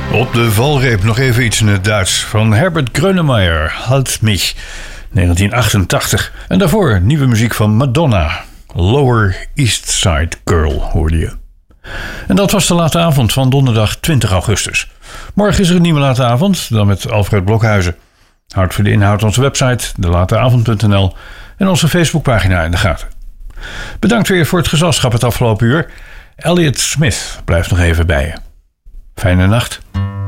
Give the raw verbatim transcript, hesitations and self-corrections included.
Op de valreep nog even iets in het Duits van Herbert Grönemeyer, Halt mich, negentien achtentachtig. En daarvoor nieuwe muziek van Madonna, Lower East Side Girl hoorde je. En dat was de late avond van donderdag twintig augustus. Morgen is er een nieuwe late avond, dan met Alfred Blokhuizen. Houd voor de inhoud onze website, de late avond punt n l en onze Facebookpagina in de gaten. Bedankt weer voor het gezelschap het afgelopen uur. Elliot Smith blijft nog even bij je. Fijne nacht.